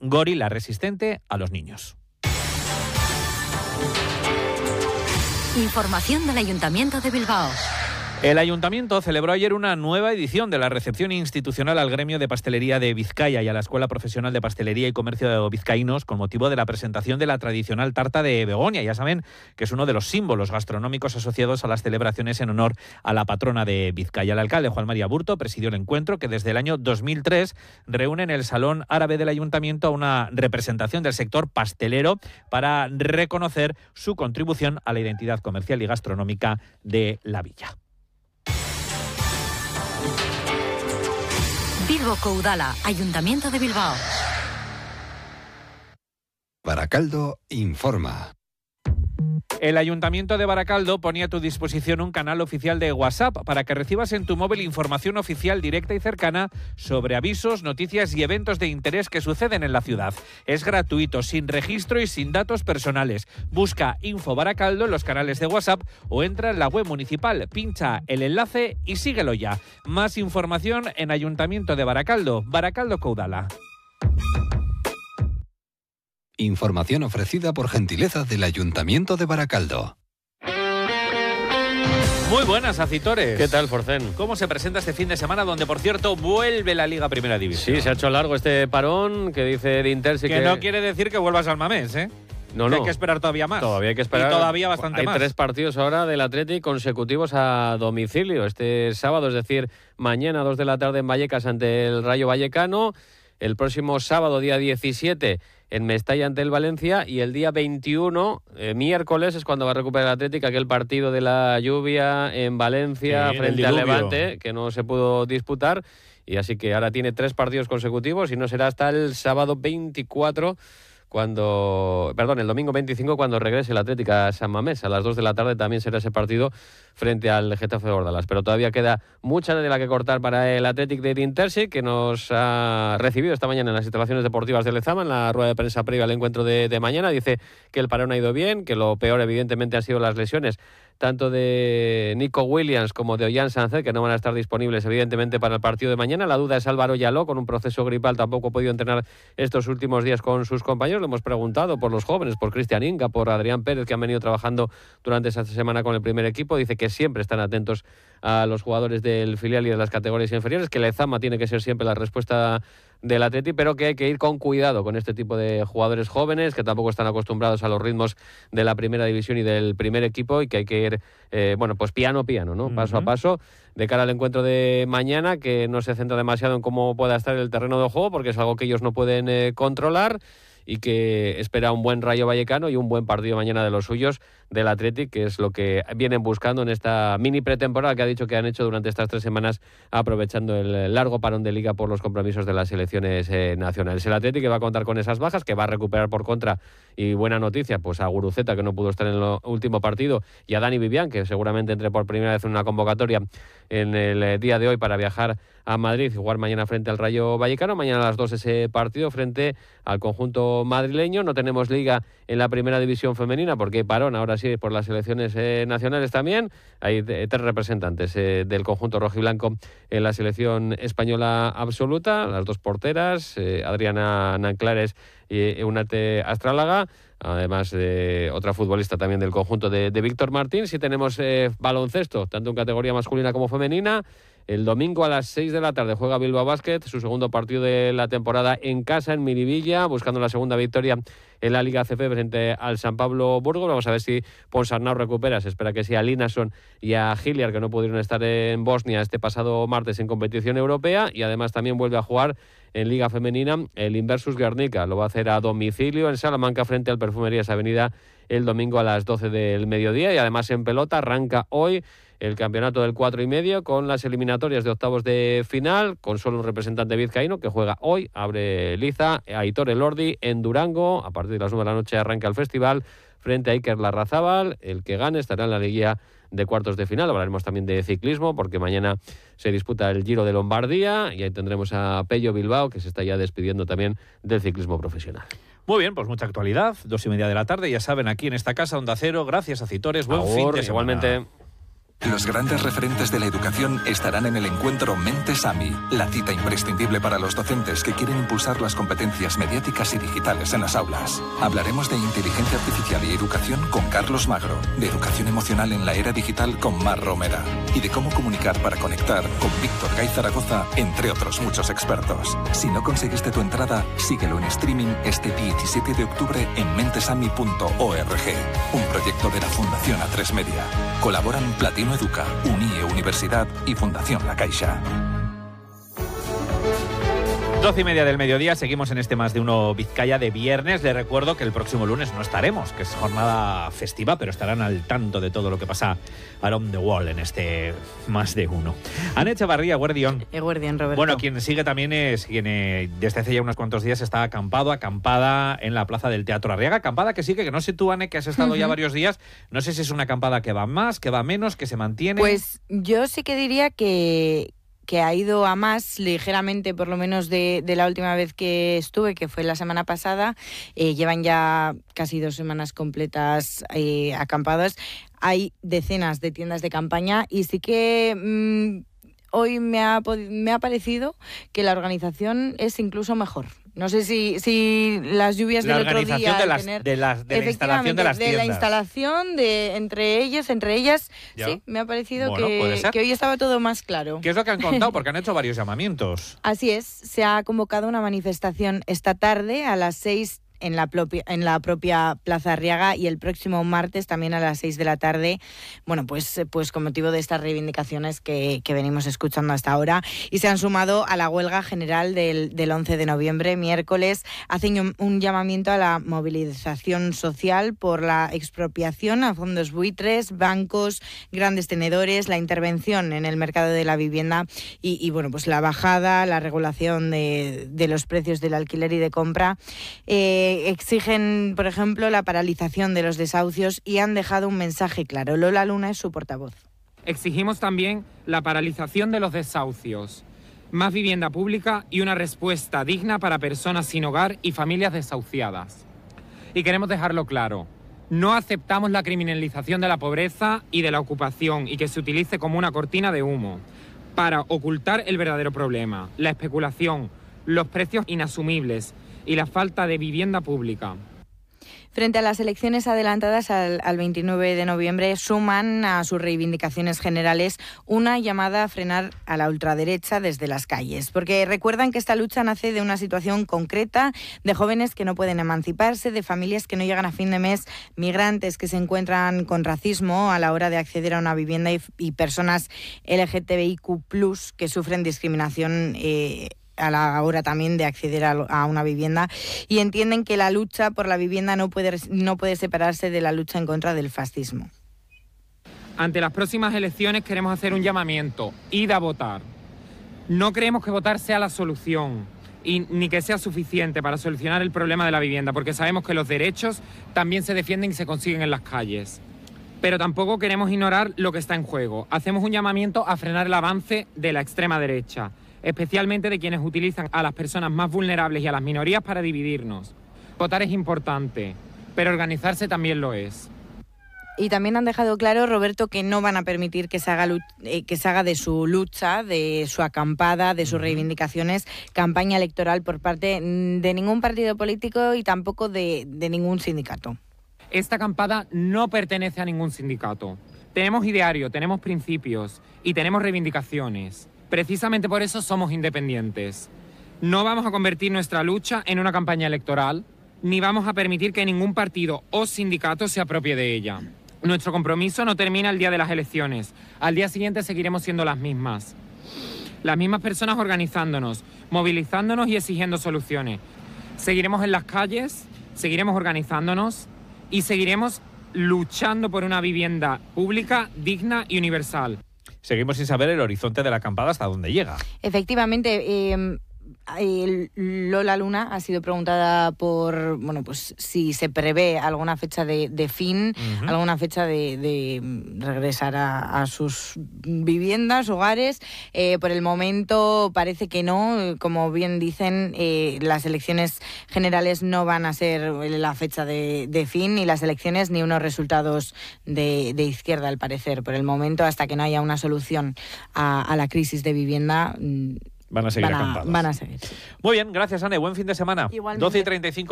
gorila resistente a los niños. Información del Ayuntamiento de Bilbao. El Ayuntamiento celebró ayer una nueva edición de la recepción institucional al Gremio de Pastelería de Vizcaya y a la Escuela Profesional de Pastelería y Comercio de Vizcaínos con motivo de la presentación de la tradicional tarta de Begoña. Ya saben que es uno de los símbolos gastronómicos asociados a las celebraciones en honor a la patrona de Vizcaya. El alcalde Juan María Burto presidió el encuentro que desde el año 2003 reúne en el Salón Árabe del Ayuntamiento a una representación del sector pastelero para reconocer su contribución a la identidad comercial y gastronómica de la villa. Bilboko Udala, Ayuntamiento de Bilbao. Baracaldo informa. El Ayuntamiento de Baracaldo pone a tu disposición un canal oficial de WhatsApp para que recibas en tu móvil información oficial directa y cercana sobre avisos, noticias y eventos de interés que suceden en la ciudad. Es gratuito, sin registro y sin datos personales. Busca Info Baracaldo en los canales de WhatsApp o entra en la web municipal, pincha el enlace y síguelo ya. Más información en Ayuntamiento de Baracaldo, Baracaldo Caudala. Información ofrecida por gentileza del Ayuntamiento de Baracaldo. Muy buenas, Acitores. ¿Qué tal, Forcén? ¿Cómo se presenta este fin de semana donde, por cierto, vuelve la Liga Primera División? Sí, se ha hecho largo este parón que dice de Intersi que no quiere decir que vuelvas al Mamés, ¿eh? No. Hay que esperar todavía más. Todavía hay que esperar. Y todavía bastante más. Hay 3 partidos ahora del Athletic consecutivos a domicilio. Este sábado, es decir, mañana 2 de la tarde en Vallecas ante el Rayo Vallecano. El próximo sábado, día 17, en Mestalla ante el Valencia. Y el día 21, miércoles, es cuando va a recuperar el Atlético aquel partido de la lluvia en Valencia frente al Levante, que no se pudo disputar. Y así que ahora tiene 3 partidos consecutivos y no será hasta el sábado 24, el domingo 25, cuando regrese el Atlético a San Mamés. A las 2 de la tarde también será ese partido frente al Getafe de Bordalas. Pero todavía queda mucha de la que cortar para el Athletic de Intersi, que nos ha recibido esta mañana en las instalaciones deportivas de Lezama, en la rueda de prensa previa al encuentro de mañana. Dice que el parón ha ido bien, que lo peor evidentemente han sido las lesiones, tanto de Nico Williams como de Ollán Sánchez, que no van a estar disponibles evidentemente para el partido de mañana. La duda es Álvaro Yaló, con un proceso gripal, tampoco ha podido entrenar estos últimos días con sus compañeros. Le hemos preguntado por los jóvenes, por Cristian Inca, por Adrián Pérez, que han venido trabajando durante esta semana con el primer equipo. Dice que siempre están atentos a los jugadores del filial y de las categorías inferiores, que Lezama tiene que ser siempre la respuesta del Atleti, pero que hay que ir con cuidado con este tipo de jugadores jóvenes que tampoco están acostumbrados a los ritmos de la primera división y del primer equipo, y que hay que ir pues piano a piano, ¿no? Paso a paso, de cara al encuentro de mañana, que no se centra demasiado en cómo pueda estar el terreno de juego, porque es algo que ellos no pueden controlar, y que espera un buen Rayo Vallecano y un buen partido mañana de los suyos del Athletic, que es lo que vienen buscando en esta mini pretemporada que ha dicho que han hecho durante estas 3 semanas, aprovechando el largo parón de Liga por los compromisos de las selecciones nacionales. El Athletic, que va a contar con esas bajas, que va a recuperar por contra, y buena noticia, pues a Guruceta, que no pudo estar en el último partido, y a Dani Vivian, que seguramente entre por primera vez en una convocatoria en el día de hoy para viajar a Madrid y jugar mañana frente al Rayo Vallecano. Mañana a las 2 ese partido frente al conjunto madrileño. No tenemos Liga en la primera división femenina porque hay parón, ahora sí, por las selecciones nacionales también. Hay 3 representantes del conjunto rojiblanco en la selección española absoluta, las 2 porteras, Adriana Nanclares y Eunate Astrálaga, además de otra futbolista también del conjunto de Víctor Martín. Sí tenemos baloncesto, tanto en categoría masculina como femenina. El domingo a las 6 de la tarde juega Bilbao Basket, su segundo partido de la temporada en casa, en Miribilla, buscando la segunda victoria en la Liga ACB frente al San Pablo Burgos. Vamos a ver si Ponsarnau recupera. Se espera que sí a Linason y a Hilliard, que no pudieron estar en Bosnia este pasado martes en competición europea. Y además también vuelve a jugar en Liga Femenina el Inversus Guernica. Lo va a hacer a domicilio en Salamanca frente al Perfumerías Avenida el domingo a las 12 del mediodía. Y además en pelota arranca hoy el campeonato del 4,5 con las eliminatorias de octavos de final, con solo un representante vizcaíno que juega hoy. Abre Liza, Aitor Elordi en Durango. A partir de las 9 de la noche arranca el festival frente a Iker Larrazábal. El que gane estará en la liguilla de cuartos de final. Hablaremos también de ciclismo, porque mañana se disputa el Giro de Lombardía y ahí tendremos a Pello Bilbao, que se está ya despidiendo también del ciclismo profesional. Muy bien, pues mucha actualidad, 2:30 de la tarde, ya saben, aquí en esta casa, Onda Cero. Gracias, Acitores, buen fin de semana. Igualmente. Los grandes referentes de la educación estarán en el encuentro Mentes AMI, la cita imprescindible para los docentes que quieren impulsar las competencias mediáticas y digitales en las aulas. Hablaremos de inteligencia artificial y educación con Carlos Magro, de educación emocional en la era digital con Mar Romera y de cómo comunicar para conectar con Víctor Gay Zaragoza, entre otros muchos expertos. Si no conseguiste tu entrada, síguelo en streaming este 17 de octubre en mentesami.org, un proyecto de la Fundación A3 Media. Colaboran Platino Educa, UNIE Universidad y Fundación La Caixa. 12:30 del mediodía, seguimos en este Más de Uno Vizcaya de viernes. Les recuerdo que el próximo lunes no estaremos, que es jornada festiva, pero estarán al tanto de todo lo que pasa around the world en este Más de Uno. Ana Echevarría, Guardión. Guardián, Roberto. Bueno, quien sigue también es quien desde hace ya unos cuantos días está acampada en la plaza del Teatro Arriaga. Acampada que sigue, que no sé tú, Ane, que has estado ya varios días. No sé si es una acampada que va más, que va menos, que se mantiene. Pues yo sí que diría que ha ido a más, ligeramente, por lo menos de la última vez que estuve, que fue la semana pasada. Llevan ya casi 2 semanas completas acampadas. Hay decenas de tiendas de campaña y sí que hoy me ha parecido que la organización es incluso mejor. No sé si las lluvias del otro día... La organización de la instalación de las tiendas. De la instalación, entre ellas, ¿ya? Sí, me ha parecido que hoy estaba todo más claro. ¿Qué es lo que han contado? Porque han hecho varios llamamientos. Así es, se ha convocado una manifestación esta tarde a las 6 en la propia Plaza Arriaga y el próximo martes también a las 6 de la tarde, bueno, pues con motivo de estas reivindicaciones que venimos escuchando hasta ahora, y se han sumado a la huelga general del 11 de noviembre, miércoles. Hacen un llamamiento a la movilización social por la expropiación a fondos buitres, bancos, grandes tenedores, la intervención en el mercado de la vivienda y bueno, pues la bajada, la regulación de los precios del alquiler y de compra. Exigen, por ejemplo, la paralización de los desahucios y han dejado un mensaje claro. Lola Luna es su portavoz. Exigimos también la paralización de los desahucios, más vivienda pública y una respuesta digna para personas sin hogar y familias desahuciadas. Y queremos dejarlo claro, no aceptamos la criminalización de la pobreza y de la ocupación y que se utilice como una cortina de humo para ocultar el verdadero problema, la especulación, los precios inasumibles y la falta de vivienda pública. Frente a las elecciones adelantadas al 29 de noviembre, suman a sus reivindicaciones generales una llamada a frenar a la ultraderecha desde las calles, porque recuerdan que esta lucha nace de una situación concreta de jóvenes que no pueden emanciparse, de familias que no llegan a fin de mes, migrantes que se encuentran con racismo a la hora de acceder a una vivienda y personas LGTBIQ+ que sufren discriminación a la hora también de acceder a una vivienda, y entienden que la lucha por la vivienda no puede separarse de la lucha en contra del fascismo. Ante las próximas elecciones queremos hacer un llamamiento: id a votar. No creemos que votar sea la solución ni que sea suficiente para solucionar el problema de la vivienda, porque sabemos que los derechos también se defienden y se consiguen en las calles. Pero tampoco queremos ignorar lo que está en juego. Hacemos un llamamiento a frenar el avance de la extrema derecha, especialmente de quienes utilizan a las personas más vulnerables y a las minorías para dividirnos. Votar es importante, pero organizarse también lo es. Y también han dejado claro, Roberto, que no van a permitir que se haga de su lucha, de su acampada, de sus reivindicaciones, campaña electoral por parte de ningún partido político y tampoco de ningún sindicato. Esta acampada no pertenece a ningún sindicato. Tenemos ideario, tenemos principios y tenemos reivindicaciones. Precisamente por eso somos independientes. No vamos a convertir nuestra lucha en una campaña electoral, ni vamos a permitir que ningún partido o sindicato se apropie de ella. Nuestro compromiso no termina el día de las elecciones. Al día siguiente seguiremos siendo las mismas personas organizándonos, movilizándonos y exigiendo soluciones. Seguiremos en las calles, seguiremos organizándonos y seguiremos luchando por una vivienda pública, digna y universal. Seguimos sin saber el horizonte de la acampada hasta dónde llega. Efectivamente, Lola Luna ha sido preguntada por, pues si se prevé alguna fecha de fin, alguna fecha de regresar a sus viviendas, hogares. Por el momento parece que no. Como bien dicen, las elecciones generales no van a ser la fecha de fin, ni las elecciones ni unos resultados de izquierda, al parecer. Por el momento, hasta que no haya una solución a la crisis de vivienda, van a seguir acampados. Van a seguir. Muy bien, gracias, Anne. Buen fin de semana. Igualmente. 12:35.